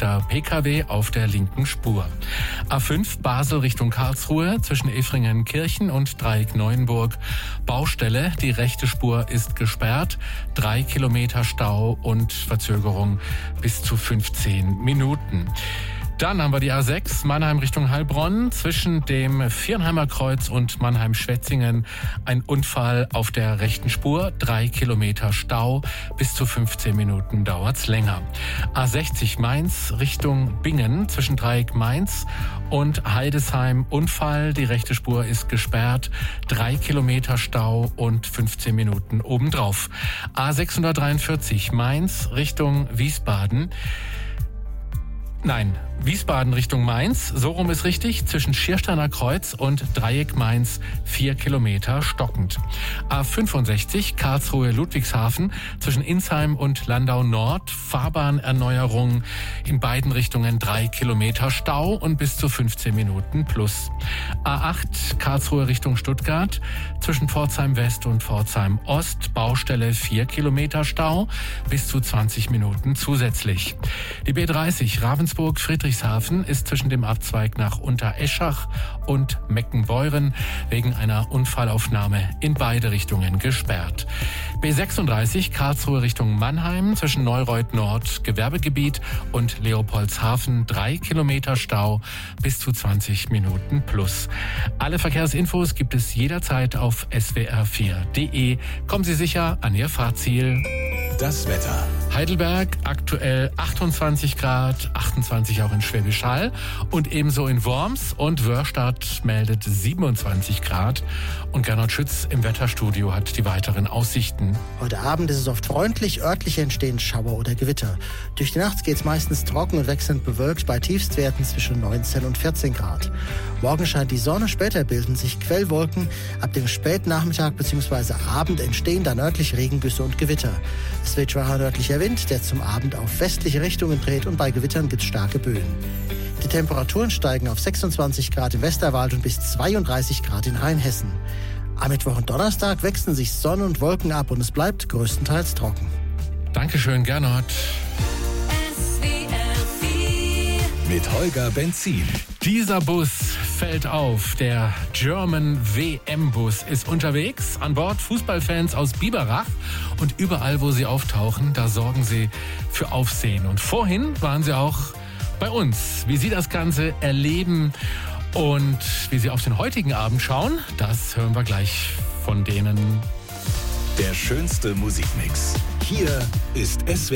defekter Pkw auf der linken Spur. A5 Basel Richtung Karlsruhe zwischen Efringen-Kirchen und Dreieck-Neuenburg. Baustelle, die rechte Spur ist gesperrt. 3 Kilometer Stau und Verzögerung bis zu 15 Minuten. Dann haben wir die A6 Mannheim Richtung Heilbronn. Zwischen dem Viernheimer Kreuz und Mannheim-Schwetzingen ein Unfall auf der rechten Spur. 3 Kilometer Stau. Bis zu 15 Minuten dauert's länger. A60 Mainz Richtung Bingen. Zwischen Dreieck Mainz und Heidesheim Unfall. Die rechte Spur ist gesperrt. 3 Kilometer Stau und 15 Minuten obendrauf. A643 Mainz Richtung Wiesbaden. Nein, Wiesbaden Richtung Mainz, so rum ist richtig, zwischen Schiersteiner Kreuz und Dreieck Mainz 4 Kilometer stockend. A65 Karlsruhe-Ludwigshafen zwischen Insheim und Landau Nord, Fahrbahnerneuerung in beiden Richtungen 3 Kilometer Stau und bis zu 15 Minuten plus. A8 Karlsruhe Richtung Stuttgart zwischen Pforzheim West und Pforzheim Ost, Baustelle 4 Kilometer Stau, bis zu 20 Minuten zusätzlich. Die B30 Ravensburg-Friedrichshafen ist zwischen dem Abzweig nach Untereschach und Meckenbeuren wegen einer Unfallaufnahme in beide Richtungen gesperrt. B36 Karlsruhe Richtung Mannheim zwischen Neureuth Nord Gewerbegebiet und Leopoldshafen 3 Kilometer Stau bis zu 20 Minuten plus. Alle Verkehrsinfos gibt es jederzeit auf swr4.de. Kommen Sie sicher an Ihr Fahrziel. Das Wetter. Heidelberg aktuell 28 Grad, 28 auch in Schwäbisch Hall und ebenso in Worms, und Wörstadt meldet 27 Grad. Und Gernot Schütz im Wetterstudio hat die weiteren Aussichten. Heute Abend ist es oft freundlich, örtlich entstehen Schauer oder Gewitter. Durch die Nacht geht es meistens trocken und wechselnd bewölkt bei Tiefstwerten zwischen 19 und 14 Grad. Morgen scheint die Sonne, später bilden sich Quellwolken. Ab dem Spätnachmittag bzw. Abend entstehen dann örtlich Regengüsse und Gewitter. Es weht schwacher nördlicher Wind, der zum Abend auf westliche Richtungen dreht, und bei Gewittern gibt es starke Böen. Die Temperaturen steigen auf 26 Grad im Westerwald und bis 32 Grad in Rheinhessen. Am Mittwoch und Donnerstag wechseln sich Sonne und Wolken ab und es bleibt größtenteils trocken. Dankeschön, Gernot. Mit Holger Benzin. Dieser Bus fällt auf. Der German WM-Bus ist unterwegs. An Bord Fußballfans aus Biberach. Und überall, wo sie auftauchen, da sorgen sie für Aufsehen. Und vorhin waren sie auch bei uns. Wie sie das Ganze erleben und wie sie auf den heutigen Abend schauen, das hören wir gleich von denen. Der schönste Musikmix. Hier ist SWR.